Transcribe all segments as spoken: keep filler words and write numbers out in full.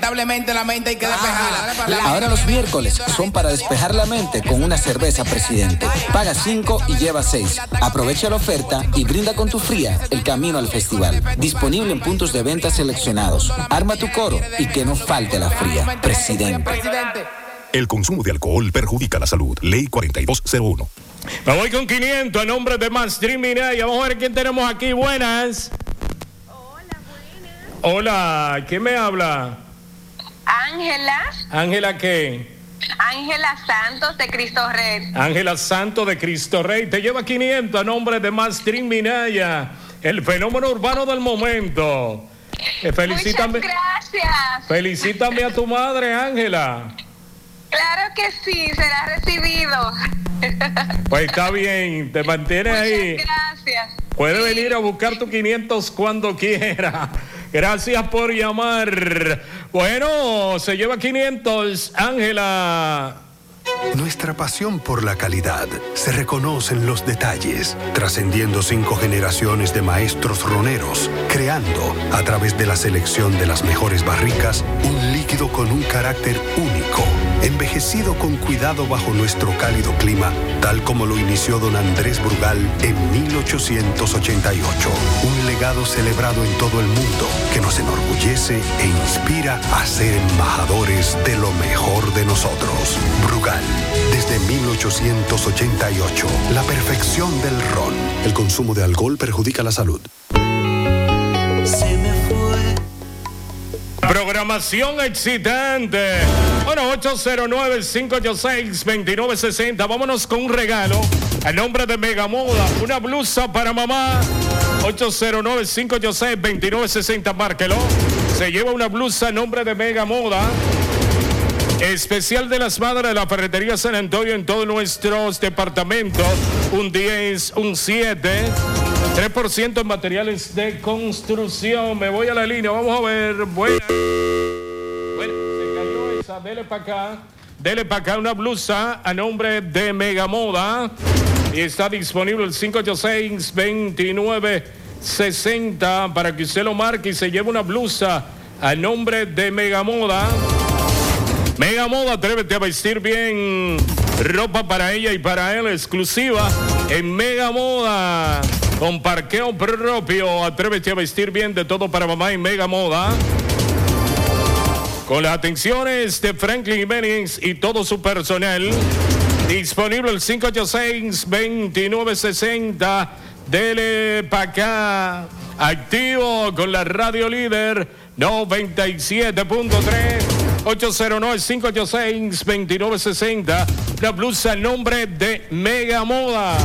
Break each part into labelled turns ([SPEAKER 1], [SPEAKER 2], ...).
[SPEAKER 1] lamentablemente la mente hay que despejarla.
[SPEAKER 2] Ah, ahora los miércoles son para despejar la mente con una cerveza Presidente. Paga cinco y lleva seis. Aprovecha la oferta y brinda con tu fría el camino al festival. Disponible en puntos de venta seleccionados. Arma tu coro y que no falte la fría. Presidente.
[SPEAKER 3] El consumo de alcohol perjudica la salud. Ley cuarenta y dos cero uno.
[SPEAKER 4] Me voy con quinientos a nombre de Más Dream Minaya. Vamos a ver quién tenemos aquí. Buenas.
[SPEAKER 5] Hola, buenas.
[SPEAKER 4] Hola, ¿quién me habla?
[SPEAKER 5] Ángela.
[SPEAKER 4] ¿Ángela qué?
[SPEAKER 5] Ángela Santos de Cristo Rey.
[SPEAKER 4] Ángela Santos de Cristo Rey. Te lleva quinientos a nombre de Más Dream Minaya. El fenómeno urbano del momento. Eh, felicítame.
[SPEAKER 5] Muchas gracias.
[SPEAKER 4] Felicítame a tu madre, Ángela.
[SPEAKER 5] Claro que sí, será recibido.
[SPEAKER 4] Pues está bien, te mantienes
[SPEAKER 5] Muchas
[SPEAKER 4] ahí.
[SPEAKER 5] Gracias.
[SPEAKER 4] Puede
[SPEAKER 5] sí.
[SPEAKER 4] venir a buscar tu quinientos cuando quiera. Gracias por llamar. Bueno, se lleva quinientos, Ángela.
[SPEAKER 6] Nuestra pasión por la calidad se reconoce en los detalles, trascendiendo cinco generaciones de maestros roneros, creando, a través de la selección de las mejores barricas, un líquido con un carácter único, envejecido con cuidado bajo nuestro cálido clima, tal como lo inició don Andrés Brugal en mil ochocientos ochenta y ocho. Un legado celebrado en todo el mundo que nos enorgullece e inspira a ser embajadores de lo mejor de nosotros. Brugal, desde mil ochocientos ochenta y ocho, la perfección del ron. El consumo de alcohol perjudica la salud.
[SPEAKER 7] Se me fue.
[SPEAKER 4] Programación excitante. Bueno, ocho cero nueve, cinco ocho seis, dos nueve seis cero. Vámonos con un regalo a nombre de Megamoda. Una blusa para mamá. ocho cero nueve, cinco ocho seis, dos nueve seis cero. Márquelo. Se lleva una blusa a nombre de Megamoda. Especial de las madres de la Ferretería San Antonio en todos nuestros departamentos. Un diez, un siete. tres por ciento en materiales de construcción. Me voy a la línea. Vamos a ver. Buena. Bueno, se cayó esa. Dele para acá. Dele para acá una blusa a nombre de Megamoda. Y está disponible el cinco ocho seis, dos nueve seis cero para que usted lo marque y se lleve una blusa a nombre de Megamoda. Megamoda, atrévete a vestir bien. Ropa para ella y para él exclusiva en Megamoda. Con parqueo propio, atrévete a vestir bien de todo para mamá en Megamoda. Con las atenciones de Franklin Jiménez y todo su personal. Disponible el cinco ocho seis, dos nueve seis cero. Dele pa' acá. Activo con la radio líder noventa y siete punto tres. ocho cero nueve, cinco ocho seis, dos nueve seis cero. La blusa en nombre de Megamoda.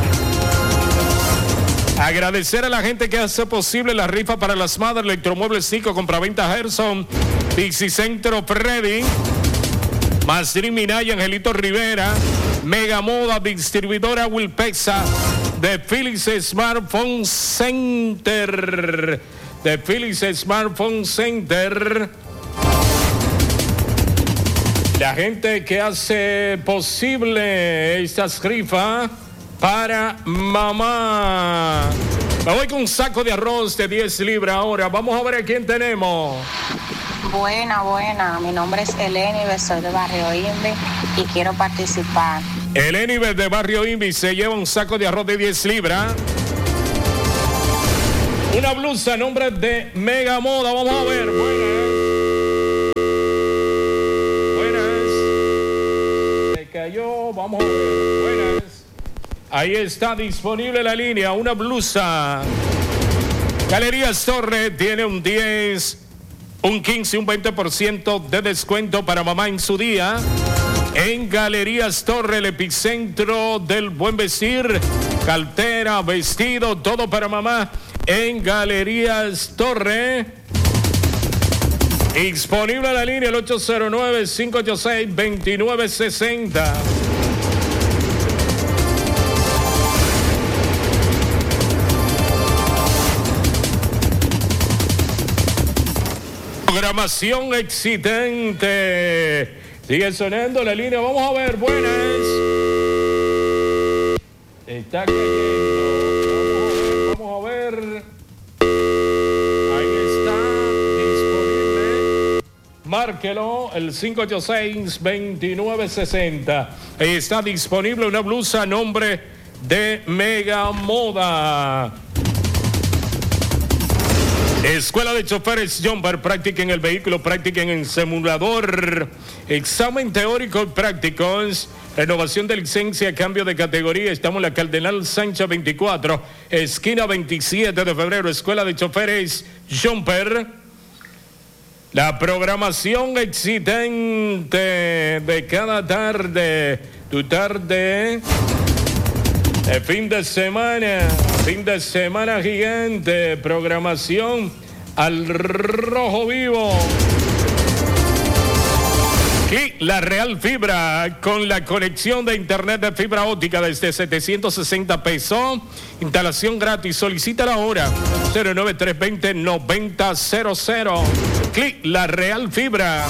[SPEAKER 4] Agradecer a la gente que hace posible la rifa para las madres. Electromuebles cinco, compraventa Gerson, Bixicentro Freddy, Más Dream Minaya, Angelito Rivera, Megamoda, distribuidora Wilpexa, de Philips Smartphone Center, de Philips Smartphone Center. La gente que hace posible estas rifas para mamá. Me voy con un saco de arroz de diez libras ahora. Vamos a ver a quién tenemos.
[SPEAKER 8] Buena, buena. Mi nombre es Eleni, soy de Barrio Invi y quiero participar.
[SPEAKER 4] Eleni de Barrio Invi se lleva un saco de arroz de diez libras. Una blusa a nombre de Megamoda. Vamos a ver. Buenas. Buenas. Se cayó. Vamos a ver. Buenas. Ahí está disponible la línea. Una blusa. Galerías Torre tiene un diez, un quince, un veinte por ciento de descuento para mamá en su día. En Galerías Torre, el epicentro del buen vestir. Cartera, vestido, todo para mamá. En Galerías Torre. Disponible la línea el ocho cero nueve, cinco ocho seis, dos nueve seis cero. Programación excitante. Sigue sonando la línea. Vamos a ver. Buenas. Está cayendo. Vamos a ver. Vamos a ver. Ahí está. Disponible. Marca. márquelo, el cinco ocho seis, dos nueve seis cero. Está disponible una blusa a nombre de Mega Moda. Escuela de Choferes Jumper, practiquen el vehículo, practiquen en simulador, examen teórico y prácticos, renovación de licencia, cambio de categoría. Estamos en la Cardenal Sánchez veinticuatro, esquina veintisiete de febrero, Escuela de Choferes Jumper. La programación excitante de cada tarde, tu tarde, el fin de semana, fin de semana gigante, programación al rojo vivo. Y la Real Fibra con la conexión de internet de fibra óptica desde setecientos sesenta pesos. Instalación gratis. Solicítala ahora. cero nueve tres dos cero, nueve cero cero cero. Clic la Real Fibra.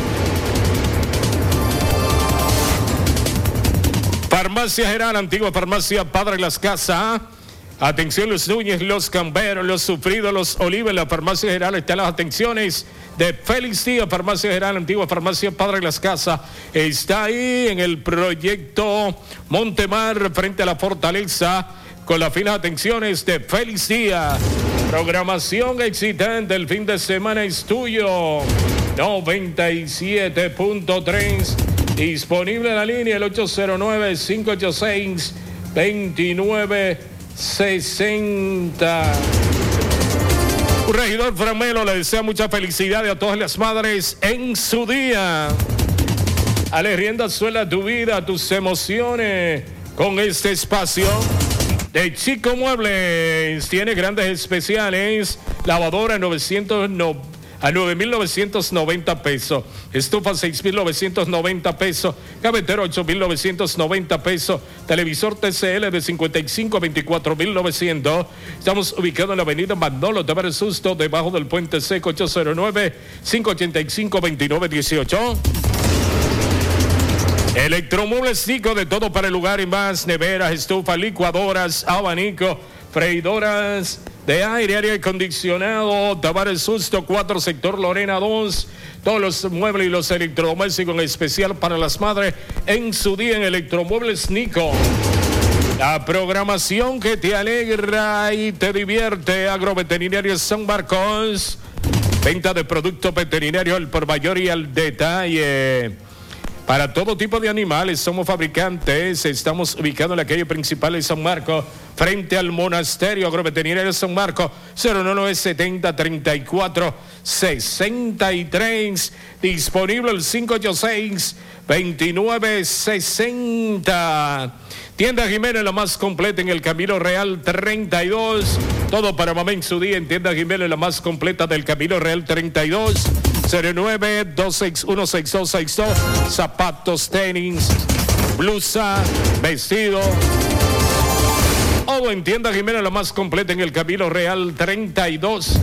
[SPEAKER 4] Farmacia Geral, antigua farmacia Padre Las Casas. Atención los Núñez, los Camberos, los Sufridos, los Oliva. En la Farmacia Geral están las atenciones de Félix Díaz. Farmacia Geral, antigua farmacia Padre Las Casas. Está ahí en el proyecto Montemar, frente a la Fortaleza, con las finas atenciones de Félix Díaz. Programación excitante, el fin de semana es tuyo. noventa y siete punto tres. Disponible en la línea el ocho cero nueve, cinco ocho seis, dos nueve sesenta. Un regidor Framelo le desea mucha felicidad a todas las madres en su día. Dale rienda suelta a tu vida, a tus emociones con este espacio de Chico Muebles. Tiene grandes especiales. Lavadora novecientos noventa. A nueve mil novecientos noventa pesos, estufa seis mil novecientos noventa pesos, gavetero ocho mil novecientos noventa pesos, televisor T C L de cincuenta y cinco a veinticuatro mil novecientos. Estamos ubicados en la avenida Manolo Tavares Susto, debajo del puente seco. Ocho cero nueve, cinco ocho cinco, dos nueve uno ocho. Electromuebles Nico, de todo para el lugar y más: neveras, estufas, licuadoras, abanico, freidoras de aire, aire acondicionado. Tavares Susto cuatro, sector Lorena dos. Todos los muebles y los electrodomésticos, en especial para las madres en su día en Electromuebles Nico. La programación que te alegra y te divierte. Agroveterinario San Marcos. Venta de productos veterinarios al por mayor y al detalle. Para todo tipo de animales somos fabricantes. Estamos ubicados en la calle principal de San Marcos, frente al monasterio. Agroveterinario San Marcos, cero nueve setenta, treinta y cuatro, sesenta y tres. Disponible el cinco ocho seis, veintinueve sesenta. Tienda Jiménez, la más completa en el Camino Real treinta y dos. Todo para mamá en su día en Tienda Jiménez, la más completa del Camino Real treinta y dos. cero nueve dos seis uno, seis dos seis dos. Zapatos, tenis, blusa, vestido. Todo en Tienda Jiménez, la más completa en el Camino Real treinta y dos.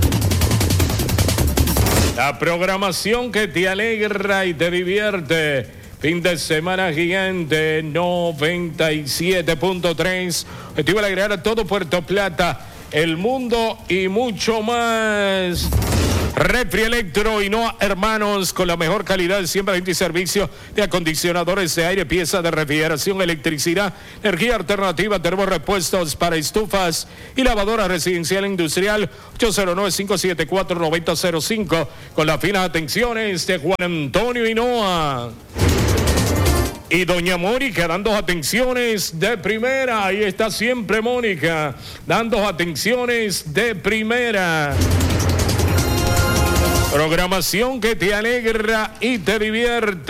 [SPEAKER 4] La programación que te alegra y te divierte. Fin de semana gigante, noventa y siete punto tres. Objetivo de agregar a todo Puerto Plata, el mundo y mucho más. Refri Electro y Noa Hermanos, con la mejor calidad de siempre y servicio de acondicionadores de aire, piezas de refrigeración, electricidad, energía alternativa, termorrepuestos para estufas y lavadora residencial e industrial. Ocho cero nueve, cinco siete cuatro, nueve cero cero cinco, con las finas atenciones de Juan Antonio Hinoa. Y doña Mónica dando atenciones de primera. Ahí está siempre Mónica, dando atenciones de primera. Programación que te alegra y te divierte.